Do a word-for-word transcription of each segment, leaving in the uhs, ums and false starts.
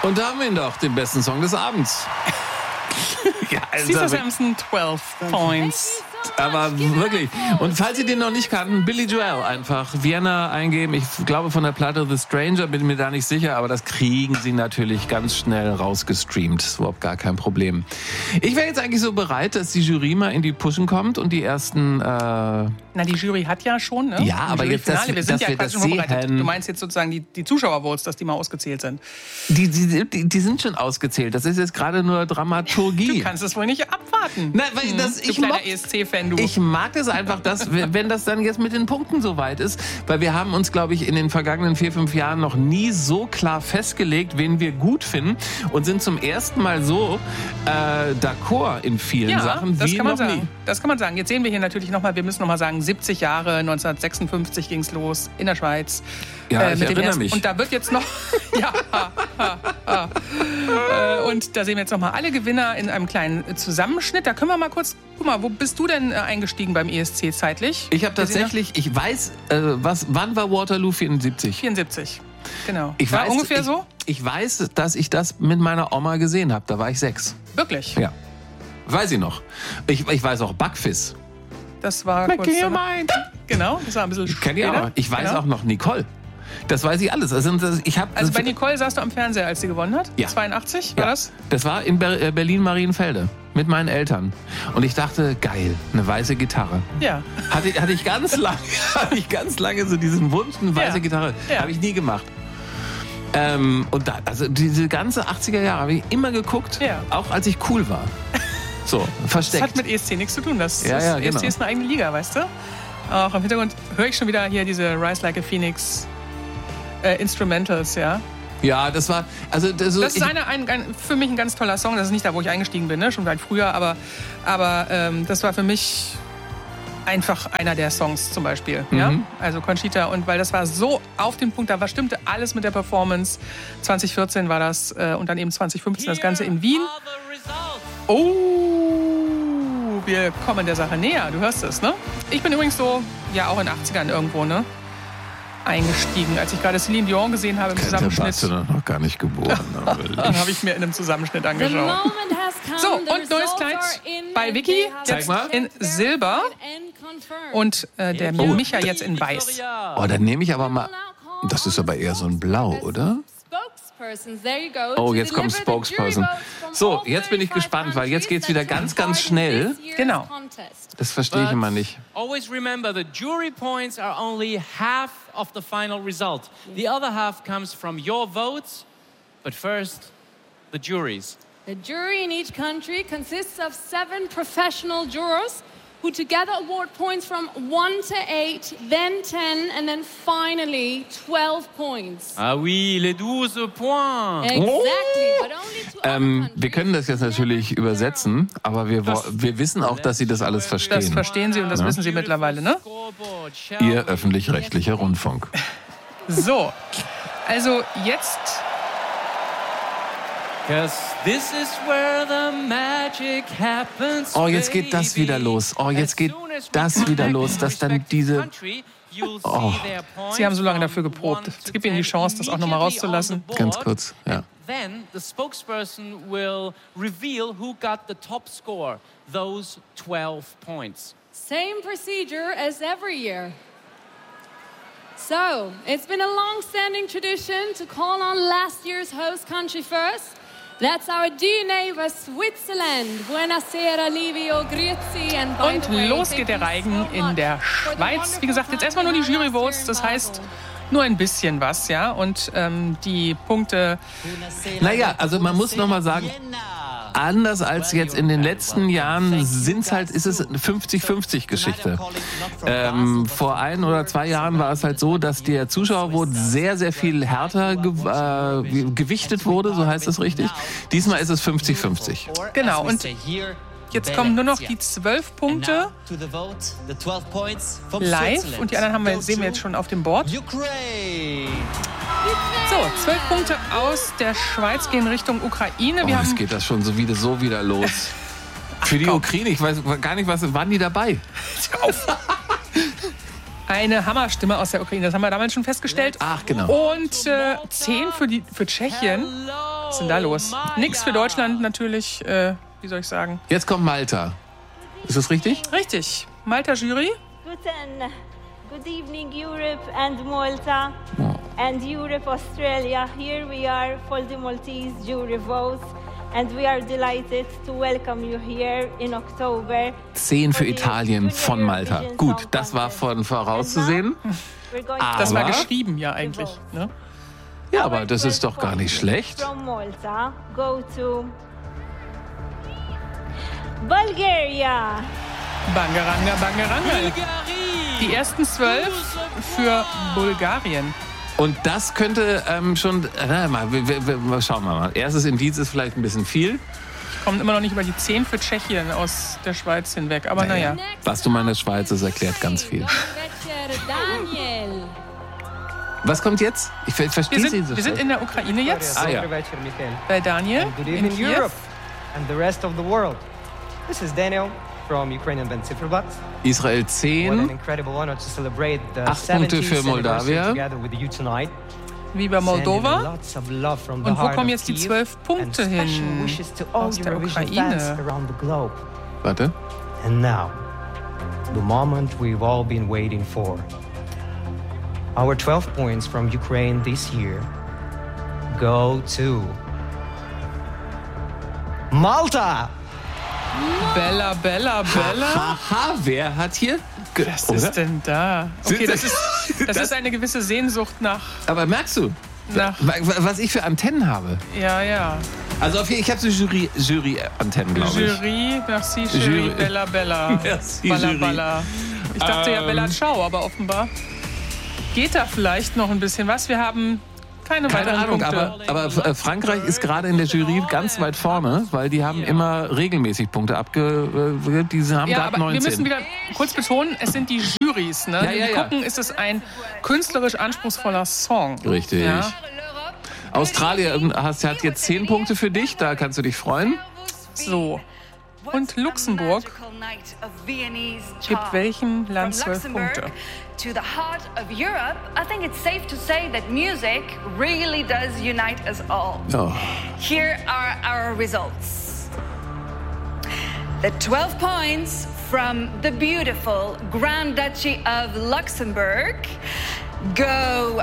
Und da haben wir ihn doch, den besten Song des Abends. Ja, also Caesar Samson, zwölf Points. Aber wirklich. Und falls ihr den noch nicht kannten, Billy Joel einfach Vienna eingeben. Ich glaube von der Platte The Stranger, bin mir da nicht sicher, aber das kriegen sie natürlich ganz schnell rausgestreamt. Das ist überhaupt gar kein Problem. Ich wäre jetzt eigentlich so bereit, dass die Jury mal in die Pushen kommt und die ersten... Äh Na, die Jury hat ja schon, ne? Ja, aber jetzt, dass wir, wir sind dass ja wir das schon vorbereitet. sehen. Du meinst jetzt sozusagen die, die Zuschauervotes, dass die mal ausgezählt sind? Die, die, die, die sind schon ausgezählt. Das ist jetzt gerade nur Dramaturgie. Du kannst es wohl nicht abwarten. Na, weil hm, das, du ich kleiner mag, E S C-Fan, du. Ich mag es einfach, dass, wenn das dann jetzt mit den Punkten soweit ist, weil wir haben uns, glaube ich, in den vergangenen vier, fünf Jahren noch nie so klar festgelegt, wen wir gut finden und sind zum ersten Mal so äh, d'accord in vielen ja, Sachen das wie kann man noch sagen. nie. Das kann man sagen. Jetzt sehen wir hier natürlich nochmal, wir müssen nochmal sagen, siebzig Jahre, neunzehnhundertsechsundfünfzig ging es los in der Schweiz. Ja, äh, ich mit erinnere den mich. Und da wird jetzt noch... ja, ha, ha, ha. Äh, und da sehen wir jetzt nochmal alle Gewinner in einem kleinen Zusammenschnitt. Da können wir mal kurz... Guck mal, wo bist du denn äh, eingestiegen beim E S C zeitlich? Ich habe tatsächlich, ich weiß, äh, was, wann war Waterloo vierundsiebzig? vierundsiebzig, genau. Ich war weiß, ungefähr ich, so? Ich weiß, dass ich das mit meiner Oma gesehen habe. Da war ich sechs. Wirklich? Ja. Weiß ich noch. Ich, ich weiß auch Backfiss. Das war Make kurz... your mind. Genau, das war ein bisschen Kenn ich später. auch. Ich weiß genau. auch noch Nicole. Das weiß ich alles. Also, ich hab, also bei Nicole saßt du am Fernseher, als sie gewonnen hat? Ja. zweiundachtzig war ja. das? Das war in Ber- Berlin-Marienfelde mit meinen Eltern. Und ich dachte, geil, eine weiße Gitarre. Ja. Hatte, hatte ich ganz lange, hatte ich ganz lange so diesen Wunsch, eine weiße Ja. Gitarre. Ja. Habe ich nie gemacht. Ähm, und da, also diese ganze achtziger Jahre habe ich immer geguckt, Ja. auch als ich cool war. So, versteckt. Das hat mit E S C nichts zu tun. Das, Ja, das ja, E S C genau. ist eine eigene Liga, weißt du? Auch im Hintergrund höre ich schon wieder hier diese Rise Like a Phoenix äh, Instrumentals, ja. Ja, das war, also das, Das ist ich, eine, ein, ein, für mich ein ganz toller Song. Das ist nicht da, wo ich eingestiegen bin, ne? Schon weit früher, aber, aber ähm, das war für mich einfach einer der Songs zum Beispiel. Mhm. Ja? Also Conchita, und weil das war so auf den Punkt, da war, stimmte alles mit der Performance. zwanzig vierzehn war das äh, und dann eben zwanzig fünfzehn das Ganze in Wien. Oh, wir kommen der Sache näher, du hörst es, ne? Ich bin übrigens so, ja auch in den achtzigern irgendwo, ne? Eingestiegen, als ich gerade Celine Dion gesehen habe im da Zusammenschnitt. warst du doch noch gar nicht geboren. Dann habe ich mir in einem Zusammenschnitt angeschaut. So, und neues Kleid bei Vicky, jetzt mal. in Silber und äh, der Oh. Micha jetzt in Weiß. Oh, dann nehme ich aber mal, das ist aber eher so ein Blau, oder? Oh, jetzt kommt Spokesperson. So, jetzt bin ich gespannt, weil jetzt geht's wieder ganz, ganz schnell. Genau. Das verstehe ich immer nicht. Always remember, the jury points are only half of the final result. The other half comes from your votes, but first, the juries. The jury in each country consists of seven professional jurors who together award points from one to eight, then ten, and then finally twelve points. Ah oui, les douze points. Exactly, but only two other Ähm, countries wir können das jetzt natürlich übersetzen, aber wir, wo- wir wissen auch, dass Sie das alles Das verstehen. verstehen Sie und das Ja. wissen Sie mittlerweile, ne? Scoreboard, shall Ihr öffentlich-rechtlicher Rundfunk. So, also jetzt... 'Cause this is where the magic happens. Oh, jetzt geht das wieder los. Oh, jetzt geht das wieder los, dass dann diese... Oh. Sie haben so lange dafür geprobt. Es gibt Ihnen die Chance, das auch nochmal rauszulassen. Ganz kurz, ja. Then the spokesperson will reveal who got the top score, those twelve points. Same procedure as every year. So, it's been a long-standing tradition to call on last year's host country first. That's our dear neighbor Switzerland. Buonasera, Livio, grüezi. And by Und the way, los thank geht der you Reigen so in much der for the Schweiz. Wie gesagt, jetzt wonderful erstmal nur die time Jury-Votes, last das year in heißt Basel. nur ein bisschen was, ja. Und ähm, die Punkte... Naja, also man muss noch mal sagen, anders als jetzt in den letzten Jahren sind's halt, ist es eine fünfzig fünfzig Geschichte. Ähm, vor ein oder zwei Jahren war es halt so, dass der Zuschauervote sehr, sehr viel härter ge äh, gewichtet wurde, so heißt das richtig. Diesmal ist es fünfzig fünfzig. Genau, und jetzt kommen nur noch die zwölf Punkte live und die anderen haben wir, sehen wir jetzt schon auf dem Board. So, zwölf Punkte aus der Schweiz gehen Richtung Ukraine. Oh, Wir jetzt haben geht das schon so wieder, so wieder los. Für die komm. Ukraine, ich weiß gar nicht, was waren die dabei? eine Hammerstimme aus der Ukraine, das haben wir damals schon festgestellt. Ach, genau. Und äh, zehn für, die, für Tschechien. Was ist denn da los? Nix für Deutschland natürlich, äh, wie soll ich sagen? Jetzt kommt Malta. Ist das richtig? Richtig. Malta-Jury. Guten, good evening, Europe and Malta, and Europe, Australia. Here we are for the Maltese jury votes, and we are delighted to welcome you here in October. Zehn für Italien von Malta. Gut, das war von vorauszusehen. Das war Aber- geschrieben ja eigentlich. Ne? Ja, aber das ist doch gar nicht schlecht. From Malta, go to Bulgaria. Bangaranga, Bangaranga. Bulgarie. Die ersten zwölf für Bulgarien. Und das könnte ähm, schon, na, mal, wir, wir, wir, schauen wir mal. Erstes Indiz ist vielleicht ein bisschen viel. Kommt immer noch nicht über die zehn für Tschechien aus der Schweiz hinweg. Aber naja. Was du meine Schweiz, das erklärt ganz viel. Daniel. Was kommt jetzt? Ich ver- verstehe Wir Sie sind, so wir sind schlecht. in der Ukraine jetzt. Ah, ja. Добрий вечір, Михайль. Bei Daniel Good in evening, Kiew. Europe and the rest of the world. This is Daniel from Ukrainian band Cifrbat. Israel What an zehn. incredible honor to celebrate the Acht Punkte für seventieth anniversary Moldawia. together with you tonight. Wie bei Sending Moldova. lots of love from the Und wo heart kommen of jetzt die Kyiv zwölf Punkte and special hin? wishes to all Aus der Eurovision Ukraine. fans around the globe. Warte. And now, the moment we've all been waiting for. Our twelve points from Ukraine this year go to Malta. Bella, Bella, Bella. Haha, wer hat hier... ge- Was oder? ist denn da? Okay, Sind- das ist, das ist eine gewisse Sehnsucht nach. Aber merkst du, nach wa- wa- was ich für Antennen habe? ja, ja. Also auf jeden ich habe so Jury, Jury-Antennen, glaube ich. Jury, merci, Jury, Jury. Bella, Bella. Merci, Balla, Jury. Balla. Ich dachte ja Ähm. Bella Ciao, aber offenbar geht da vielleicht noch ein bisschen was. Wir haben keine, Keine weiteren Ahnung, Punkte. aber, aber äh, Frankreich ist gerade in der Jury ganz weit vorne, weil die haben immer regelmäßig Punkte abgegeben. Die haben Ja, gerade aber wir müssen neunzehn. wieder kurz betonen, es sind die Jurys. Ne? Ja, ja, die ja. gucken, ist es ein künstlerisch anspruchsvoller Song. Richtig. Ja? Australien hast, hat jetzt zehn Punkte für dich, da kannst du dich freuen. So. Und Luxemburg gibt welchem Land zwölf Punkte? To the heart of Europe, I think it's safe to say that music really does unite us all. Oh. Here are our results. The twelve points from the beautiful Grand Duchy of Luxembourg go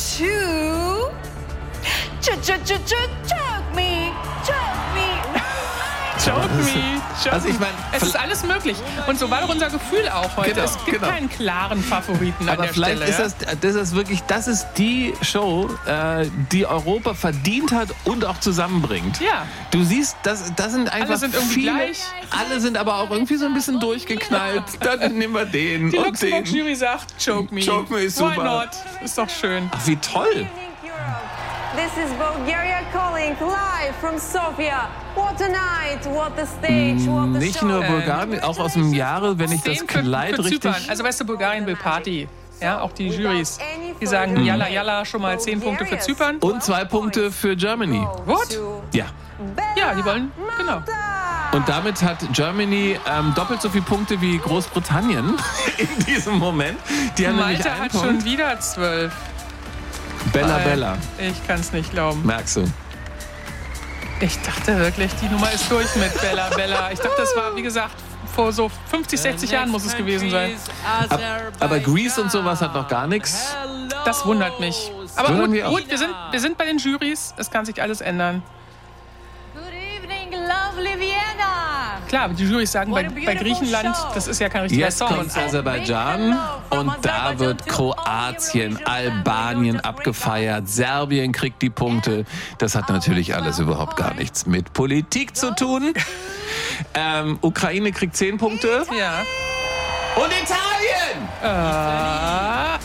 to Ch ch ch ch choke me, choke me. Choke me, choke Also ich me. mein, Es ist alles möglich. Und so war doch unser Gefühl auch heute. Genau, es gibt genau. keinen klaren Favoriten an Aber der vielleicht Stelle. ist das, das ist wirklich, das ist die Show, äh, die Europa verdient hat und auch zusammenbringt. Ja. Du siehst, das, das sind einfach Alle sind irgendwie viele, gleich. alle sind aber auch irgendwie so ein bisschen durchgeknallt. Dann nehmen wir den Die und den. Luxemburg-Jury sagt, choke me. Choke me ist Why super. not? Ist doch schön. Ach, wie toll. This is Bulgaria calling live from Sofia. What a night, what a stage, what a Nicht show. nur Bulgarien, auch aus dem Jahre, wenn ich das Zehn für, Kleid für richtig... Zypern. Also weißt du, Bulgarien will Party. Ja, auch die Jurys. Die sagen, yalla, yalla, schon mal zehn Punkte für Zypern. Und zwei Punkte für Germany. What? Ja. Ja, die wollen, genau. Und damit hat Germany ähm, doppelt so viele Punkte wie Großbritannien in diesem Moment. Die haben nämlich Malta einen hat Punkt. schon wieder zwölf. Bella Bella, Ich kann es nicht glauben. merkst du. Ich dachte wirklich, die Nummer ist durch mit Bella Bella. Ich dachte, das war, wie gesagt, vor so fünfzig, sechzig Jahren muss es gewesen sein. Ab, aber Greece und sowas hat noch gar nichts. Das wundert mich. Aber Wundern gut, wir auch. gut wir, sind, wir sind bei den Jurys. Es kann sich alles ändern. Good evening, lovely Vienna. Klar, die Jurys sagen, bei, bei Griechenland, das ist ja kein richtiger Jetzt Song. kommt Aserbaidschan und da wird Kroatien, Albanien abgefeiert. Serbien kriegt die Punkte. Das hat natürlich alles überhaupt gar nichts mit Politik zu tun. Ähm, Ukraine kriegt zehn Punkte. Ja. Und Italien! Ah,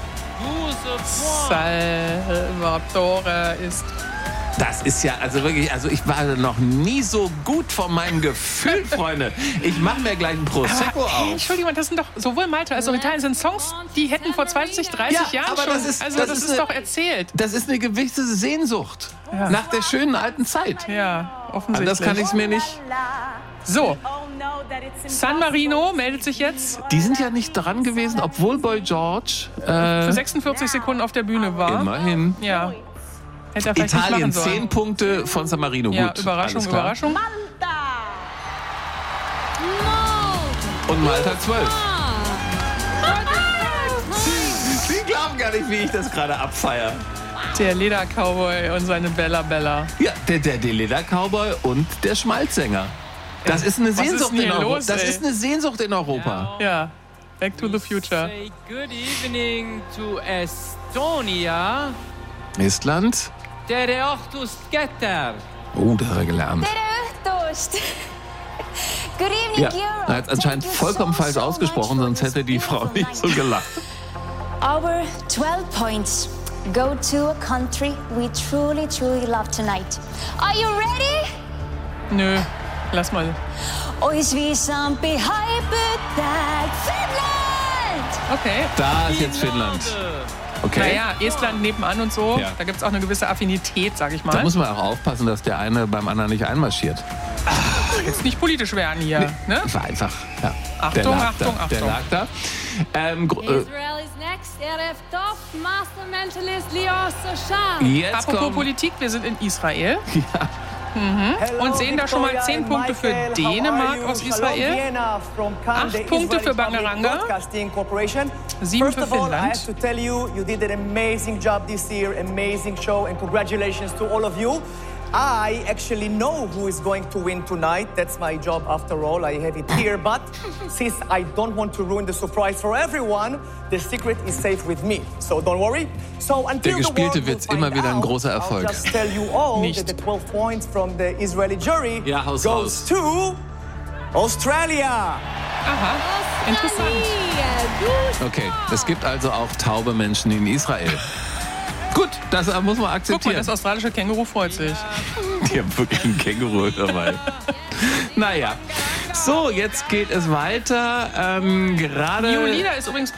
Salvatore ist... Das ist ja, also wirklich, also ich war noch nie so gut von meinem Gefühl, Freunde. Ich mache mir gleich ein Prosecco Aber, ey, auf. Entschuldigung, das sind doch sowohl Malta als auch Italien sind Songs, die hätten vor zwanzig, dreißig Ja, Jahren aber schon... das ist- also das das, ist ist, eine- doch erzählt. Das ist eine gewisse Sehnsucht Ja. nach der schönen alten Zeit. Ja, offensichtlich. Anders kann ich es mir nicht... So, San Marino meldet sich jetzt. Die sind ja nicht dran gewesen, obwohl Boy George... Äh, Für sechsundvierzig Sekunden auf der Bühne war. immerhin. Ja. Hätte er vielleicht nicht Italien, machen sollen. zehn Punkte von San Marino. Ja, Gut, Überraschung, alles klar. Überraschung. Malta. Und Malta zwölf. For the third time. Sie glauben gar nicht, wie ich das gerade abfeiere. Der Leder-Cowboy und seine Bella Bella. Ja, der, der, der Leder-Cowboy und der Schmalzsänger. Das ist eine Was ist Sehnsucht denn in hier Europa. los, Das ey? ist eine Sehnsucht in Europa. Ja, Back to the Future. Say good evening to Estonia. Estland. Tere Ohtus Getter. Oh, da hat er gelernt. Good evening, Ja, Europe. er hat anscheinend Thank you vollkommen so, falsch so ausgesprochen, much for sonst hätte this die Frau beautiful nicht so night. gelacht. Our twelve points go to a country we truly, truly love tonight. Are you ready? Nö, lass mal. Ois viisaampi hypyttää Finnland! Okay. Da ist jetzt Finnland. Okay. Naja, Estland nebenan und so. Ja. Da gibt es auch eine gewisse Affinität, sag ich Da mal. muss man auch aufpassen, dass der eine beim anderen nicht einmarschiert. Jetzt nicht politisch werden hier. Ne? War einfach, ja. Achtung, der lag Achtung, da. Der Achtung. lag da. Ähm, gr- äh, Israel is next. R F Top, Master Mentalist Lior Sochan. jetzt Apropos kommt... Politik, wir sind in Israel. Und sehen da schon mal zehn Punkte für Dänemark aus Israel. Acht Punkte für Bangaranga. Sieben für First of all, I Finnland. have to tell you, you did an amazing job this year, amazing show, and congratulations to all of you. I actually know who is going to win tonight. That's my job after all. I have it here. But since I don't want to ruin the surprise for everyone, the secret is safe with me. So don't worry. So until Der gespielte the world Witz, will immer find wieder ein out, großer Erfolg. I'll just tell you all Nicht. that the twelve points from the Israeli jury Ja, Haus goes raus. to Australia. Aha, interessant. Okay, es gibt also auch taube Menschen in Israel. Gut, das muss man Guck mal, akzeptieren. das australische Känguru freut sich. Die haben wirklich einen Känguru dabei. Naja. So, jetzt geht es weiter. Ähm, gerade... Violina ist übrigens